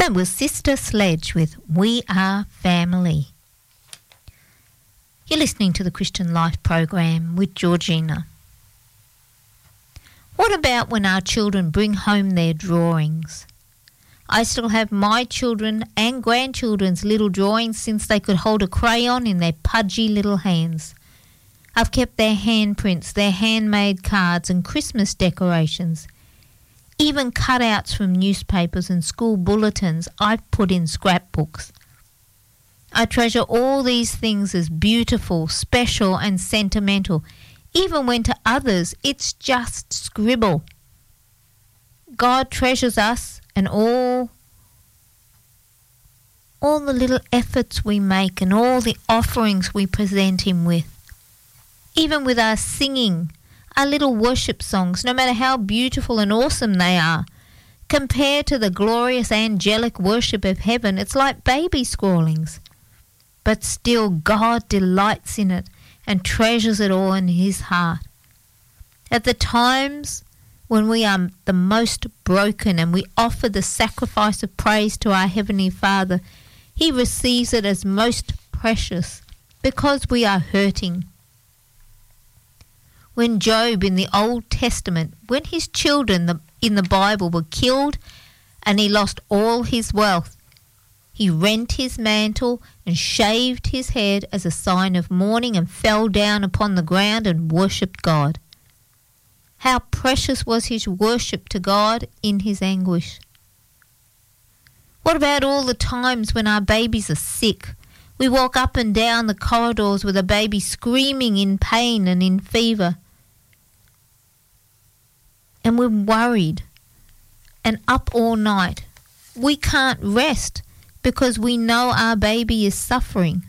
That was Sister Sledge with We Are Family. You're listening to the Christian Life program with Georgina. What about when our children bring home their drawings? I still have my children and grandchildren's little drawings since they could hold a crayon in their pudgy little hands. I've kept their handprints, their handmade cards and Christmas decorations. Even cutouts from newspapers and school bulletins I've put in scrapbooks. I treasure all these things as beautiful, special and sentimental, even when to others it's just scribble. God treasures us and all the little efforts we make and all the offerings we present Him with. Even with our singing, our little worship songs, no matter how beautiful and awesome they are, compared to the glorious angelic worship of heaven, it's like baby scrawlings. But still God delights in it and treasures it all in His heart. At the times when we are the most broken and we offer the sacrifice of praise to our Heavenly Father, He receives it as most precious because we are hurting. When Job in the Old Testament, when his children in the Bible were killed and he lost all his wealth, he rent his mantle and shaved his head as a sign of mourning and fell down upon the ground and worshipped God. How precious was his worship to God in his anguish. What about all the times when our babies are sick? We walk up and down the corridors with a baby screaming in pain and in fever. And we're worried and up all night. We can't rest because we know our baby is suffering.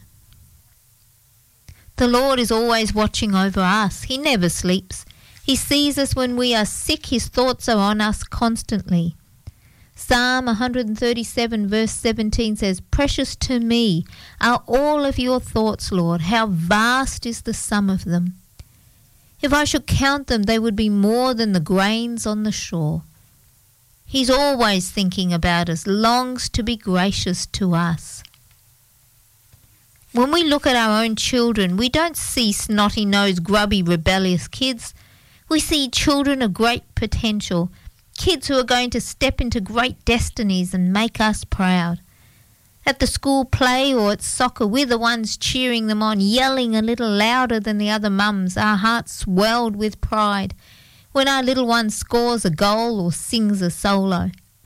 The Lord is always watching over us. He never sleeps. He sees us when we are sick. His thoughts are on us constantly. Psalm 137 verse 17 says, "Precious to me are all of your thoughts, Lord. How vast is the sum of them. If I should count them, they would be more than the grains on the shore." He's always thinking about us, longs to be gracious to us. When we look at our own children, we don't see snotty-nosed, grubby, rebellious kids. We see children of great potential, kids who are going to step into great destinies and make us proud. At the school play or at soccer, we're the ones cheering them on, yelling a little louder than the other mums, our hearts swelled with pride when our little one scores a goal or sings a solo.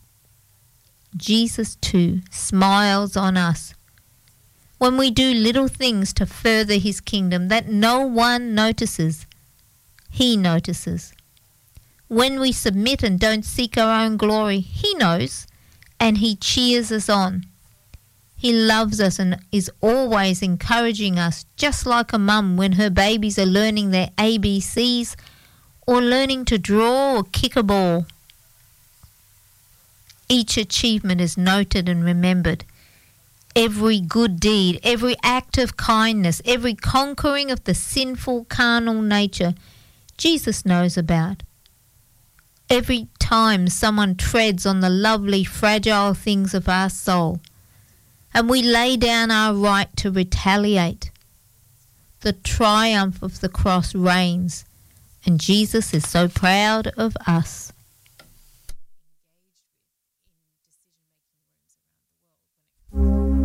Jesus too smiles on us when we do little things to further His kingdom that no one notices. He notices. When we submit and don't seek our own glory, He knows and He cheers us on. He loves us and is always encouraging us, just like a mum when her babies are learning their ABCs or learning to draw or kick a ball. Each achievement is noted and remembered. Every good deed, every act of kindness, every conquering of the sinful carnal nature, Jesus knows about. Every time someone treads on the lovely, fragile things of our soul, and we lay down our right to retaliate, the triumph of the cross reigns, and Jesus is so proud of us.